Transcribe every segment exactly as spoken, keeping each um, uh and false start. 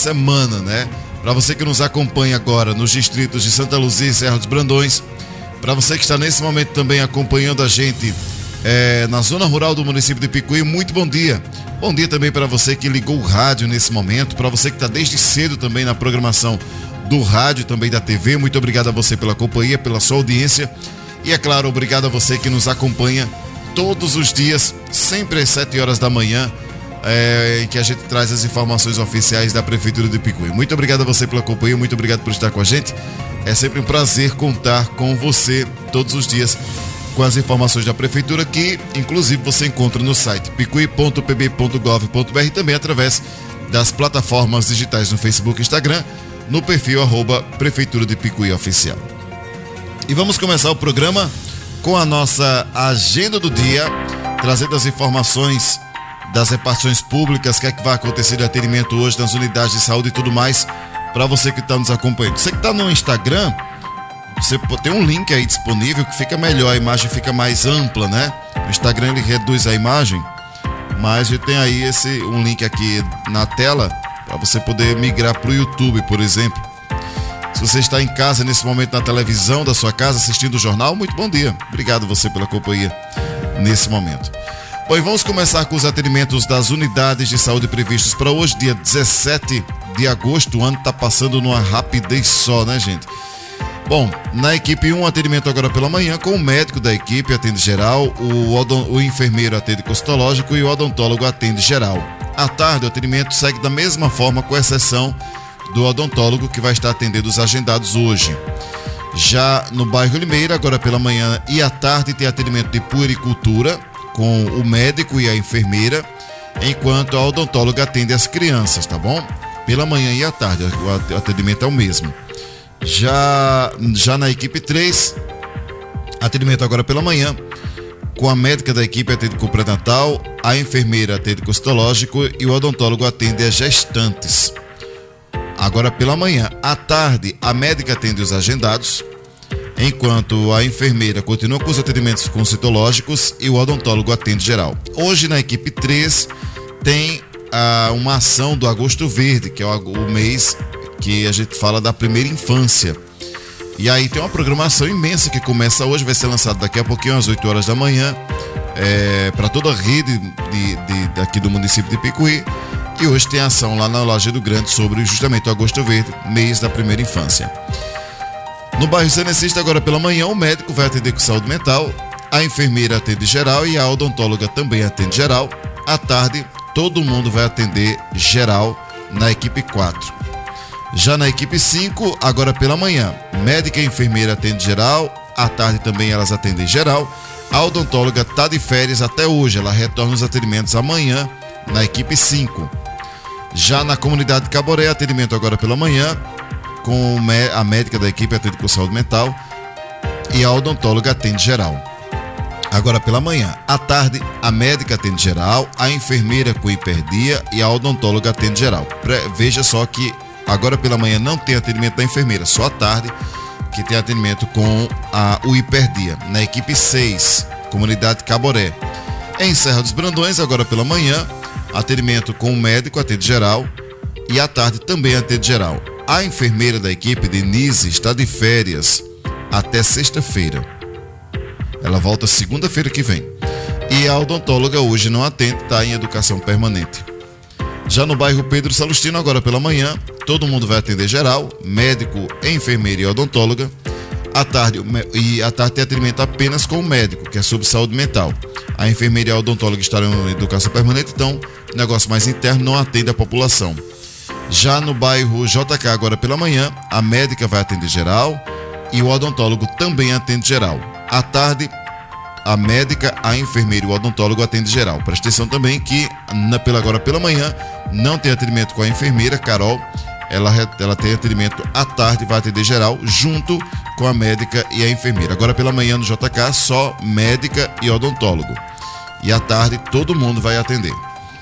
semana, né? Para você que nos acompanha agora nos distritos de Santa Luzia e Serra dos Brandões, para você que está nesse momento também acompanhando a gente é, na zona rural do município de Picuí, muito bom dia. Bom dia também para você que ligou o rádio nesse momento, para você que está desde cedo também na programação do rádio, também da T V, muito obrigado a você pela companhia, pela sua audiência e, é claro, obrigado a você que nos acompanha todos os dias, sempre às sete horas da manhã, é, em que a gente traz as informações oficiais da Prefeitura de Picuí. Muito obrigado a você pela companhia, muito obrigado por estar com a gente. É sempre um prazer contar com você todos os dias com as informações da Prefeitura, que inclusive você encontra no site picuí ponto p b ponto gov ponto b r e também através das plataformas digitais no Facebook e Instagram, no perfil arroba Prefeitura de Picuí Oficial. E vamos começar o programa com a nossa agenda do dia, trazendo as informações das repartições públicas, o que é que vai acontecer de atendimento hoje nas unidades de saúde e tudo mais, para você que está nos acompanhando. Você que está no Instagram, você tem um link aí disponível que fica melhor, a imagem fica mais ampla, né? O Instagram ele reduz a imagem, mas ele tem aí esse, um link aqui na tela para você poder migrar para o YouTube, por exemplo. Se você está em casa nesse momento na televisão da sua casa assistindo o jornal, muito bom dia. Obrigado você pela companhia nesse momento. Bom, e vamos começar com os atendimentos das unidades de saúde previstos para hoje, dia dezessete de agosto. O ano está passando numa rapidez só, né, gente? Bom, na equipe um, atendimento agora pela manhã com o médico da equipe, atende geral, o, odon, o enfermeiro atende costológico e o odontólogo atende geral. À tarde, o atendimento segue da mesma forma, com exceção do odontólogo, que vai estar atendendo os agendados hoje. Já no bairro Limeira, agora pela manhã e à tarde, tem atendimento de puericultura com o médico e a enfermeira, enquanto a odontóloga atende as crianças, tá bom? Pela manhã e à tarde, o atendimento é o mesmo. Já, já na equipe três, atendimento agora pela manhã, com a médica da equipe atende com o pré-natal, a enfermeira atende costológico e o odontólogo atende as gestantes. Agora pela manhã. À tarde, a médica atende os agendados, enquanto a enfermeira continua com os atendimentos consultológicos e o odontólogo atende geral. Hoje na equipe três tem ah, uma ação do Agosto Verde, que é o, o mês que a gente fala da primeira infância. E aí tem uma programação imensa que começa hoje, vai ser lançado daqui a pouquinho às oito horas da manhã, é, para toda a rede de, de, daqui do município de Picuí. E hoje tem ação lá na Lajeado Grande sobre justamente o Agosto Verde, mês da primeira infância. No bairro Cenecista, agora pela manhã, o médico vai atender com saúde mental, a enfermeira atende geral e a odontóloga também atende geral. À tarde, todo mundo vai atender geral na equipe quatro. Já na equipe cinco, agora pela manhã, médica e enfermeira atende geral, à tarde também elas atendem geral. A odontóloga está de férias até hoje, ela retorna os atendimentos amanhã na equipe cinco. Já na comunidade de Caboré, atendimento agora pela manhã, com a médica da equipe atende com saúde mental e a odontóloga atende geral. Agora pela manhã. À tarde, a médica atende geral, a enfermeira com hiperdia e a odontóloga atende geral. Veja só que agora pela manhã não tem atendimento da enfermeira, só à tarde que tem atendimento com a, o hiperdia. Na equipe seis, comunidade Caboré. Em Serra dos Brandões, agora pela manhã, atendimento com o médico, atende geral, e à tarde também atende geral. A enfermeira da equipe, Denise, está de férias até sexta-feira. Ela volta segunda-feira que vem. E a odontóloga hoje não atende, está em educação permanente. Já no bairro Pedro Salustino, agora pela manhã, todo mundo vai atender geral, médico, enfermeira e odontóloga. À tarde, e à tarde tem atendimento apenas com o médico, que é sobre saúde mental. A enfermeira e a odontóloga estarão em educação permanente, então, negócio mais interno, não atende a população. Já no bairro J K, agora pela manhã, a médica vai atender geral e o odontólogo também atende geral. À tarde, a médica, a enfermeira e o odontólogo atendem geral. Presta atenção também que na, pela, agora pela manhã não tem atendimento com a enfermeira, Carol. Ela, ela tem atendimento à tarde, vai atender geral, junto com a médica e a enfermeira. Agora pela manhã no J K, só médica e odontólogo. E à tarde todo mundo vai atender.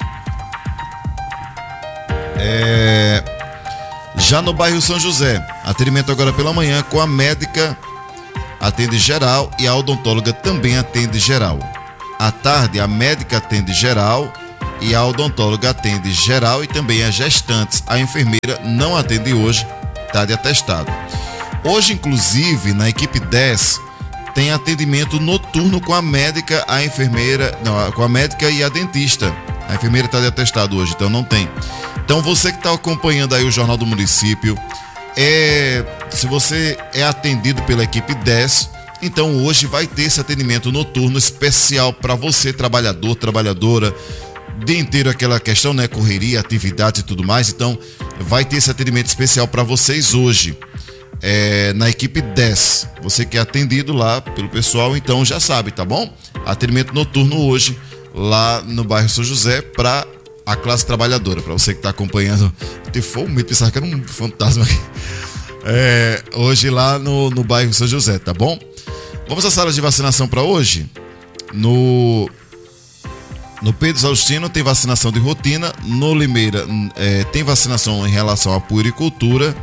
É... Já no bairro São José, atendimento agora pela manhã com a médica, atende geral e a odontóloga também atende geral. À tarde, a médica atende geral e a odontóloga atende geral e também as gestantes. A enfermeira não atende hoje, está de atestado. Hoje, inclusive, na equipe dez, tem atendimento noturno com a médica, a enfermeira, não, com a médica e a dentista. A enfermeira está de atestado hoje, então não tem. Então você que está acompanhando aí o Jornal do Município, é, se você é atendido pela equipe dez, então hoje vai ter esse atendimento noturno especial para você, trabalhador, trabalhadora, dia inteiro aquela questão, né, correria, atividades e tudo mais. Então vai ter esse atendimento especial para vocês hoje, é, na equipe dez. Você que é atendido lá pelo pessoal, então já sabe, tá bom? Atendimento noturno hoje lá no bairro São José para a classe trabalhadora, para você que está acompanhando. Te foi um medo, pensava que era um fantasma aqui. É, hoje lá no, no bairro São José, tá bom? Vamos à sala de vacinação para hoje. No, no Pedro Faustino tem vacinação de rotina. No Limeira é, tem vacinação em relação à puericultura.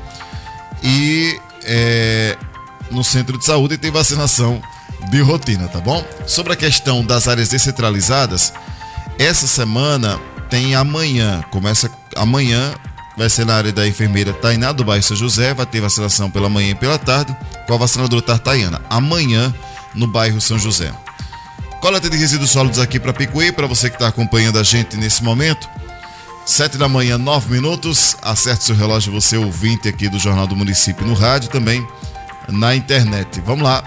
E é, no Centro de Saúde tem vacinação de rotina, tá bom? Sobre a questão das áreas descentralizadas, essa semana tem amanhã, começa amanhã, vai ser na área da enfermeira Tainá, do bairro São José, vai ter vacinação pela manhã e pela tarde, com a vacinadora Tartaiana, amanhã no bairro São José. Coleta de resíduos sólidos aqui para Picuí, para você que está acompanhando a gente nesse momento, sete da manhã, nove minutos, acerte seu relógio, você ouvinte aqui do Jornal do Município, no rádio também, na internet. Vamos lá.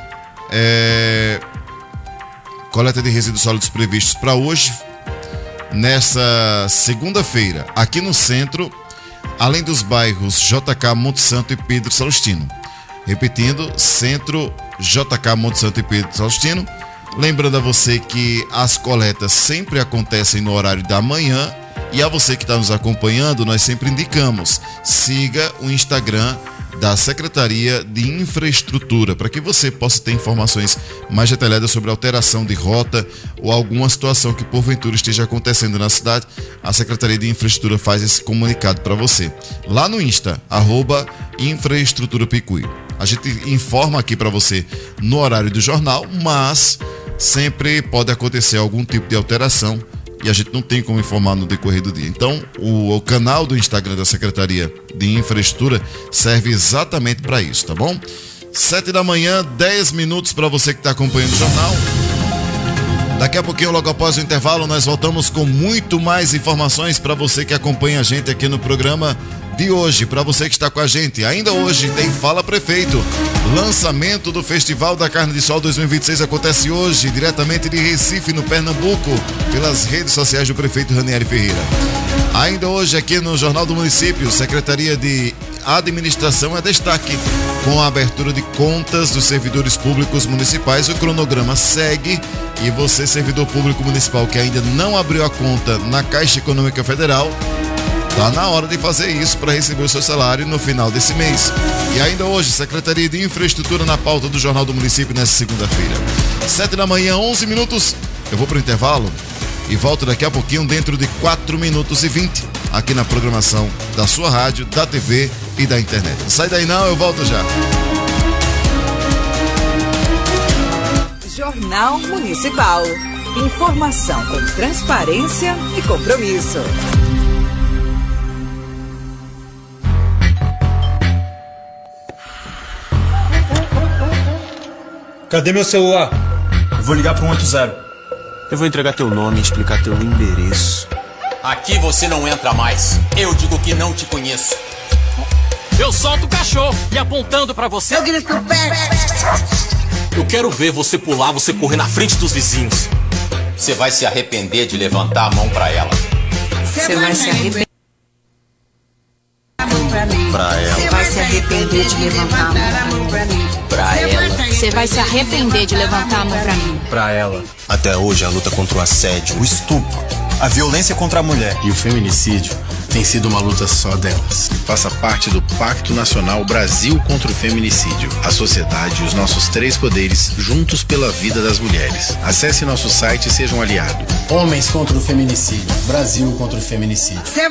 É... Coleta de resíduos sólidos previstos para hoje, nessa segunda-feira, aqui no centro, além dos bairros J K, Monte Santo e Pedro Celestino. Repetindo, centro, J K, Monte Santo e Pedro Celestino. Lembrando a você que as coletas sempre acontecem no horário da manhã, e a você que está nos acompanhando, nós sempre indicamos, siga o Instagram da Secretaria de Infraestrutura, para que você possa ter informações mais detalhadas sobre a alteração de rota ou alguma situação que porventura esteja acontecendo na cidade. A Secretaria de Infraestrutura faz esse comunicado para você. Lá no Insta, arroba Infraestrutura Picuí. A gente informa aqui para você no horário do jornal, mas sempre pode acontecer algum tipo de alteração e a gente não tem como informar no decorrer do dia. Então, o, o canal do Instagram da Secretaria de Infraestrutura serve exatamente para isso, tá bom? Sete da manhã, dez minutos para você que está acompanhando o jornal. Daqui a pouquinho, logo após o intervalo, nós voltamos com muito mais informações para você que acompanha a gente aqui no programa de hoje. Para você que está com a gente, ainda hoje tem Fala Prefeito. Lançamento do Festival da Carne de Sol dois mil e vinte e seis acontece hoje, diretamente de Recife, no Pernambuco, pelas redes sociais do prefeito Ranieri Ferreira. Ainda hoje aqui no Jornal do Município, Secretaria de Administração é destaque. Com a abertura de contas dos servidores públicos municipais, o cronograma segue e você, servidor público municipal que ainda não abriu a conta na Caixa Econômica Federal, tá na hora de fazer isso para receber o seu salário no final desse mês. E ainda hoje, Secretaria de Infraestrutura na pauta do Jornal do Município nessa segunda-feira. Sete da manhã, onze minutos. Eu vou pro intervalo e volto daqui a pouquinho, dentro de quatro minutos e vinte, aqui na programação da sua rádio, da T V e da internet. Não sai daí não, eu volto já. Jornal Municipal. Informação com transparência e compromisso. Cadê meu celular? Eu vou ligar para um oito zero. Eu vou entregar teu nome e explicar teu endereço. Aqui você não entra mais. Eu digo que não te conheço. Eu solto o cachorro e apontando pra você. Eu grito pé. Eu quero ver você pular, você correr na frente dos vizinhos. Você vai se arrepender de levantar a mão pra ela. Você vai se arrepender. Pra ela. Você vai se arrepender de levantar a mão pra mim. Pra ela. Você vai se arrepender de levantar a mão pra mim. Pra ela. Até hoje a luta contra o assédio, o estupro, A violência contra a mulher e o feminicídio tem sido uma luta só delas. Faça parte do Pacto Nacional Brasil contra o Feminicídio. A sociedade e os nossos três poderes juntos pela vida das mulheres. Acesse nosso site e seja um aliado. Homens contra o feminicídio. Brasil contra o feminicídio.